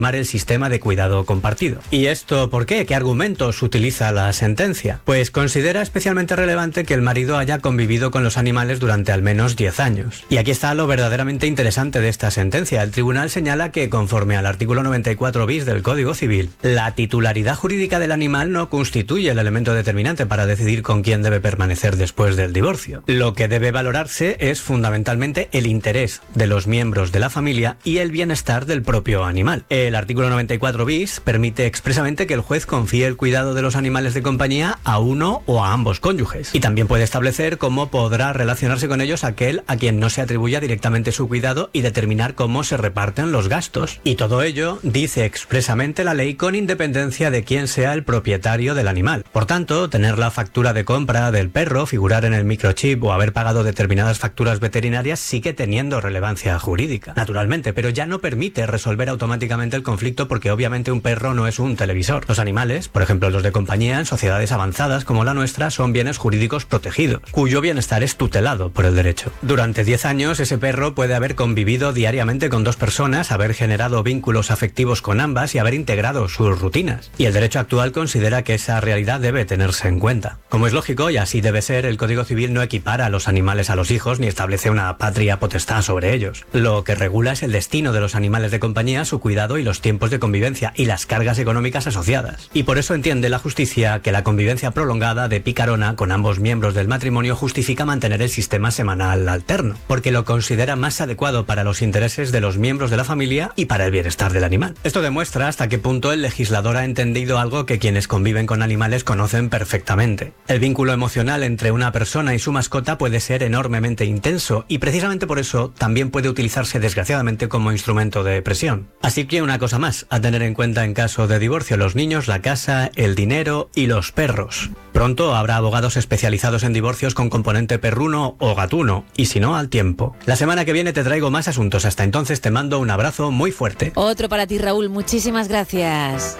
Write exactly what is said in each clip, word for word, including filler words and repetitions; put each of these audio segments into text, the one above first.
el sistema de cuidado compartido. ¿Y esto por qué? ¿Qué argumentos utiliza la sentencia? Pues considera especialmente relevante que el marido haya convivido con los animales durante al menos diez años. Y aquí está lo verdaderamente interesante de esta sentencia. El tribunal señala que, conforme al artículo noventa y cuatro bis del Código Civil, la titularidad jurídica del animal no constituye el elemento determinante para decidir con quién debe permanecer después del divorcio. Lo que debe valorarse es fundamentalmente el interés de los miembros de la familia y el bienestar del propio animal. El artículo noventa y cuatro bis permite expresamente que el juez confíe el cuidado de los animales de compañía a uno o a ambos cónyuges. Y también puede establecer cómo podrá relacionarse con ellos aquel a quien no se atribuya directamente su cuidado y determinar cómo se reparten los gastos. Y todo ello dice expresamente la ley con independencia de quién sea el propietario del animal. Por tanto, tener la factura de compra del perro, figurar en el microchip o haber pagado determinadas facturas veterinarias sigue teniendo relevancia jurídica, naturalmente, pero ya no permite resolver automáticamente el conflicto porque obviamente un perro no es un televisor. Los animales, por ejemplo los de compañía en sociedades avanzadas como la nuestra, son bienes jurídicos protegidos, cuyo bienestar es tutelado por el derecho. Durante diez años ese perro puede haber convivido diariamente con dos personas, haber generado vínculos afectivos con ambas y haber integrado sus rutinas. Y el derecho actual considera que esa realidad debe tenerse en cuenta. Como es lógico, y así debe ser, el Código Civil no equipara a los animales a los hijos ni establece una patria potestad sobre ellos. Lo que regula es el destino de los animales de compañía, su cuidado y los tiempos de convivencia y las cargas económicas asociadas. Y por eso entiende la justicia que la convivencia prolongada de picarona con ambos miembros del matrimonio justifica mantener el sistema semanal alterno, porque lo considera más adecuado para los intereses de los miembros de la familia y para el bienestar del animal. Esto demuestra hasta qué punto el legislador ha entendido algo que quienes conviven con animales conocen perfectamente. El vínculo emocional entre una persona y su mascota puede ser enormemente intenso y precisamente por eso también puede utilizarse desgraciadamente como instrumento de presión. Así que una cosa más a tener en cuenta en caso de divorcio: los niños, la casa, el dinero y los perros. Pronto habrá abogados especializados en divorcios con componente perruno o gatuno, y si no, al tiempo. La semana que viene te traigo más asuntos. Hasta entonces te mando un abrazo muy fuerte. Otro para ti, Raúl. Muchísimas gracias.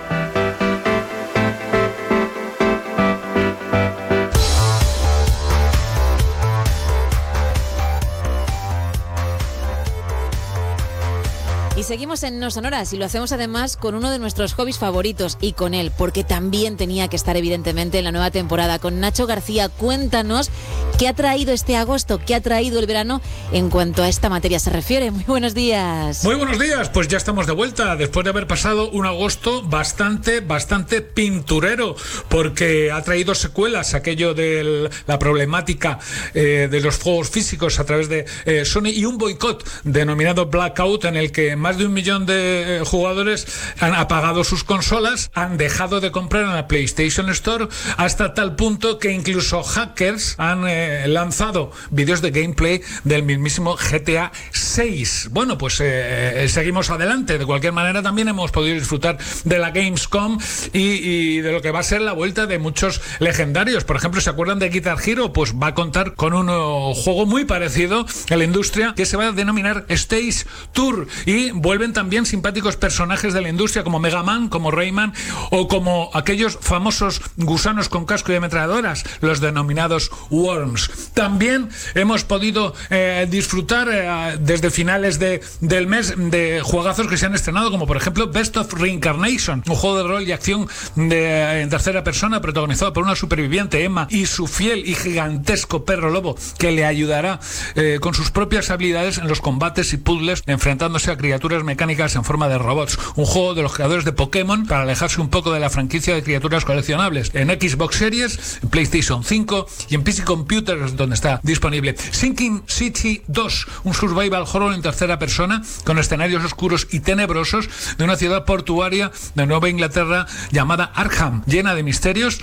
Y seguimos en No Sonoras y lo hacemos además con uno de nuestros hobbies favoritos y con él, porque también tenía que estar evidentemente en la nueva temporada. Con Nacho García, cuéntanos qué ha traído este agosto, qué ha traído el verano en cuanto a esta materia se refiere. Muy buenos días. Muy buenos días, pues ya estamos de vuelta después de haber pasado un agosto bastante, bastante pinturero, porque ha traído secuelas aquello de la problemática eh, de los juegos físicos a través de eh, Sony y un boicot denominado Blackout en el que más de un millón de eh, jugadores han apagado sus consolas, han dejado de comprar en la PlayStation Store, hasta tal punto que incluso hackers han eh, lanzado vídeos de gameplay del mismísimo G T A seis. Bueno, pues eh, seguimos adelante. De cualquier manera, también hemos podido disfrutar de la Gamescom y, y de lo que va a ser la vuelta de muchos legendarios. Por ejemplo, ¿se acuerdan de Guitar Hero? Pues va a contar con un uh, juego muy parecido a la industria que se va a denominar Stage Tour, y vuelven también simpáticos personajes de la industria como Mega Man, como Rayman o como aquellos famosos gusanos con casco y ametralladoras, los denominados Worms. También hemos podido eh, disfrutar eh, desde finales de, del mes de juegazos que se han estrenado, como por ejemplo Best of Reincarnation, un juego de rol y acción de, en tercera persona protagonizado por una superviviente, Emma, y su fiel y gigantesco perro lobo que le ayudará eh, con sus propias habilidades en los combates y puzzles, enfrentándose a criaturas mecánicas en forma de robots. Un juego de los creadores de Pokémon para alejarse un poco de la franquicia de criaturas coleccionables. En Xbox Series, en PlayStation cinco y en P C Computers, donde está disponible. Sinking City dos, un survival horror en tercera persona con escenarios oscuros y tenebrosos de una ciudad portuaria de Nueva Inglaterra llamada Arkham, llena de misterios,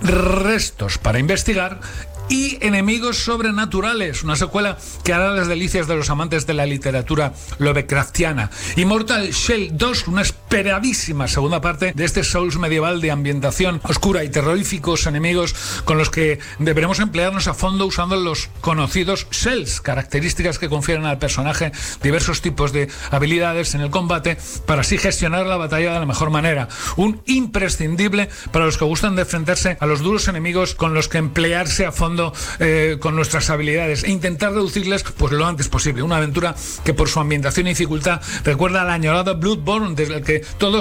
restos para investigar y enemigos sobrenaturales. Una secuela que hará las delicias de los amantes de la literatura lovecraftiana. Immortal Shell dos, una esperadísima segunda parte de este Souls medieval de ambientación oscura y terroríficos enemigos con los que deberemos emplearnos a fondo usando los conocidos shells, características que confieren al personaje diversos tipos de habilidades en el combate para así gestionar la batalla de la mejor manera. Un imprescindible para los que gustan de enfrentarse a los duros enemigos con los que emplearse a fondo Eh, con nuestras habilidades e intentar reducirles pues lo antes posible. Una aventura que por su ambientación y dificultad recuerda al añorado Bloodborne, desde el que todos